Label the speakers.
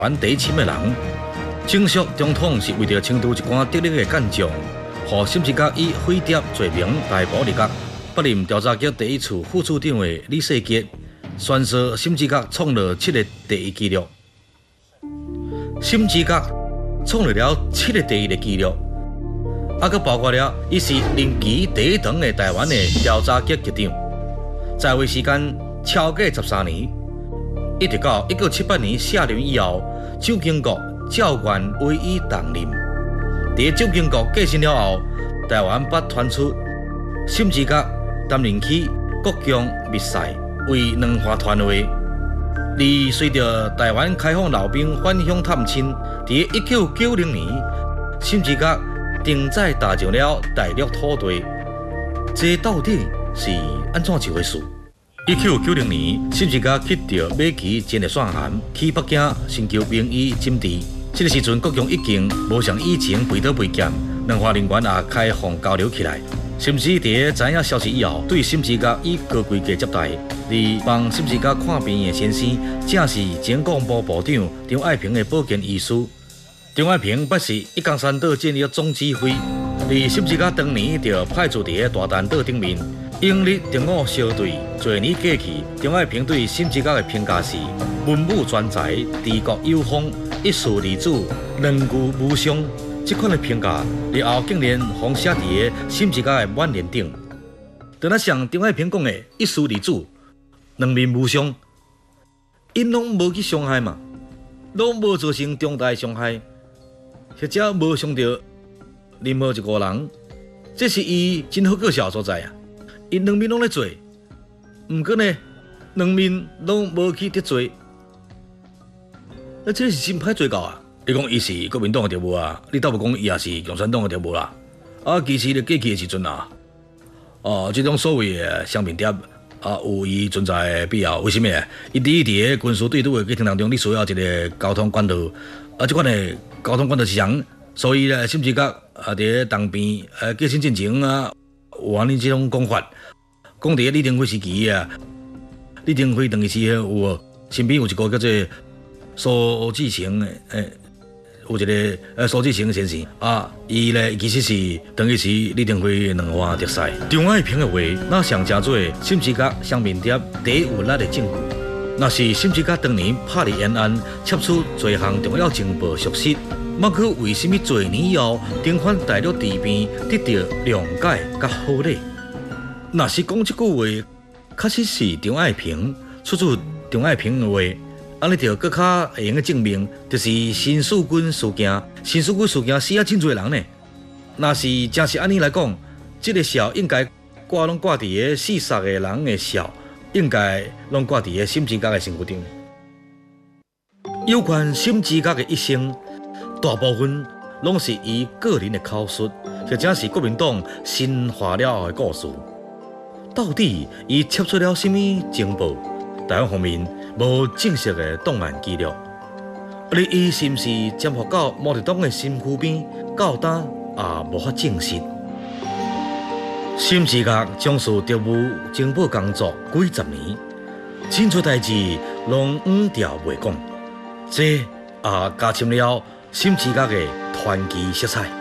Speaker 1: 湾第一深的人，正属总统是为着清除一寡得力的干将，互沈志甲以匪谍罪名逮捕入狱。北任调查局第一处副处长的李世杰宣誓沈志甲创了7个第一纪录。沈志甲创立了7个第一的纪录，还包括了伊是任期第一长的台湾的调查局局长，在位时间超过13年，一直到1978年卸任以后，蒋经国照原委以担任。在蒋经国过身了后，台湾捌传出沈志甲担任起国疆密使，为两华传话。而随着台湾开放老兵返乡探亲，在1990年，沈志甲登载踏上了大陆土地，这到底是安怎一回事？1990年，沈志甲去到马旗前的选函，去北京寻求名医诊治。这个时阵，国疆已经无像以前背刀背剑，两华人员也开放交流起来。甚至在知影消息以后，对沈志甲以高规格接待。而帮沈志甲看病的先生，正是前国防部部长张爱萍的保健医师。张爱萍捌是一江山岛建立总指挥，而沈志甲当年就派驻伫大潭岛顶面。英日中午小队多年过去，张爱萍对沈志甲的评价是文武专才、治国有方、一树立主、两具无伤。这款的评价，日后竟然封写伫沈志甲的挽联顶。就那像张爱萍讲的“一树立主，两面无伤”，因拢无去伤害嘛，拢无造成重大伤害，或者无伤到任何一个人，这是伊真好个笑所在啊！因两面拢咧做，毋过呢，两面拢无去得罪，这是真歹做到啊！你讲伊是国民党的特务啊，你倒无讲伊也是共产党的特务啦。其实咧过去的时阵啊，这种所谓的双面谍有伊存在的必要。为什么？伊第一伫军事对赌的过程当中，你需要一个交通管道，这款的交通管道是强，所以咧，沈志甲伫当兵过身进前有安尼这种讲法。讲伫李登辉时期李登辉当时有身边有一个叫做苏志成有一个苏志成先生伊咧其实是当时是李登辉两华特使。张爱萍的话，那上真做沈志甲双面谍第一有力的证据，那是沈志甲当年拍入延安，窃取多项重要情报属实。莫去为什么多年以后，重返大陆治病得到谅解甲好礼？若是讲这句话，确实是张爱萍出自张爱萍的话。安尼就更较会用个证明，就是新四军事件。新四军事件死啊真侪人呢。若是真是安尼来讲，这个笑应该拢挂伫个死杀的人的笑，应该拢挂伫个沈志甲的身躯顶。有关沈志甲的一生，大部分拢是伊个人的口述，或者是国民党新化了后的故事。到底伊摄取了什么情报？台湾方面无正式的档案记录，而伊是毋是潜伏到毛泽东的身躯边，到今也无法证实。沈志甲从事特务情报工作几十年，真多代志拢调袂讲，这也加深了沈志甲的传奇色彩。